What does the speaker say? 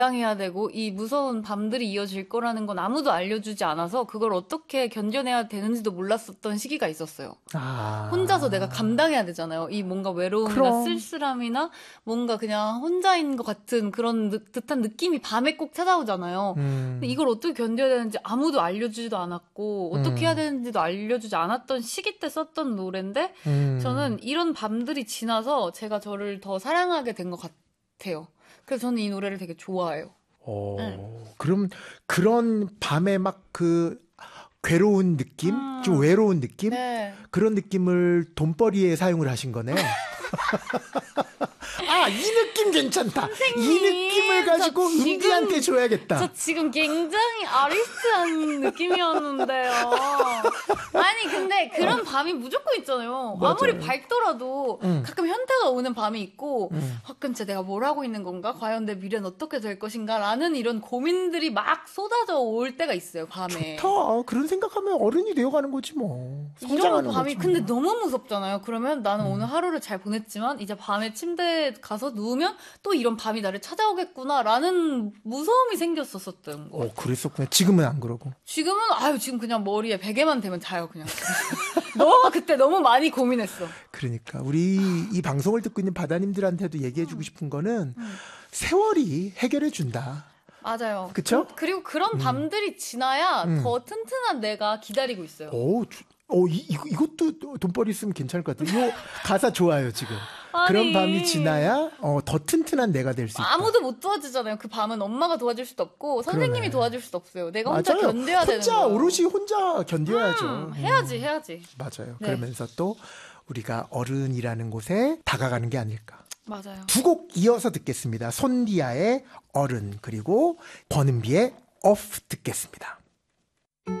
감당해야 되고 이 무서운 밤들이 이어질 거라는 건 아무도 알려주지 않아서 그걸 어떻게 견뎌내야 되는지도 몰랐었던 시기가 있었어요. 혼자서 내가 감당해야 되잖아요. 이 뭔가 외로움이나 쓸쓸함이나 뭔가 그냥 혼자인 것 같은 그런 듯한 느낌이 밤에 꼭 찾아오잖아요. 근데 이걸 어떻게 견뎌야 되는지 아무도 알려주지도 않았고 어떻게 해야 되는지도 알려주지 않았던 시기 때 썼던 노래인데 저는 이런 밤들이 지나서 제가 저를 더 사랑하게 된 것 같아요. 그래서 저는 이 노래를 되게 좋아해요. 그럼 그런 밤에 막 그 괴로운 느낌, 좀 외로운 느낌, 네. 그런 느낌을 돈벌이에 사용을 하신 거네. 아, 이 느낌 괜찮다. 선생님, 이 느낌을 가지고 은비한테 줘야겠다. 저 지금 굉장히 아리스트한 느낌이었는데요. 아니 근데 그런 밤이 무조건 있잖아요. 맞아요. 아무리 밝더라도 가끔 현타가 오는 밤이 있고 가끔 진짜 내가 뭘 하고 있는 건가? 과연 내 미래는 어떻게 될 것인가? 라는 이런 고민들이 막 쏟아져 올 때가 있어요. 밤에. 좋다. 그런 생각하면 어른이 되어가는 거지 뭐. 성장하는 이런 밤이 거지. 근데 너무 무섭잖아요. 그러면 나는 오늘 하루를 잘 보냈지만 이제 밤에 침대에 가서 누우면 또 이런 밤이 나를 찾아오겠구나라는 무서움이 생겼었던 거. 그랬었구나. 지금은 안 그러고. 지금은 지금 그냥 머리에 베개만 대면 자요 그냥. 그때 너무 많이 고민했어. 그러니까 우리 이 방송을 듣고 있는 바다님들한테도 얘기해주고 싶은 거는 세월이 해결해 준다. 맞아요. 그쵸? 그리고 그런 밤들이 지나야 더 튼튼한 내가 기다리고 있어요. 이것도 돈벌이 쓰면 괜찮을 것 같아요. 이 가사 좋아요, 지금. 아니, 그런 밤이 지나야 더 튼튼한 내가 될 수 있다. 아무도 못 도와주잖아요. 그 밤은 엄마가 도와줄 수도 없고 선생님이 도와줄 수도 없어요. 내가 혼자 맞아요. 견뎌야 되는 거예요. 오롯이 혼자 견뎌야죠. 해야지. 맞아요. 네. 그러면서 또 우리가 어른이라는 곳에 다가가는 게 아닐까. 맞아요. 두 곡 이어서 듣겠습니다. 손디아의 어른 그리고 권은비의 off 듣겠습니다.